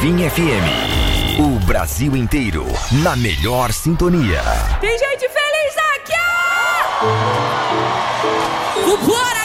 Bonfim FM. O Brasil inteiro na melhor sintonia. Tem gente feliz aqui, ó! Vambora!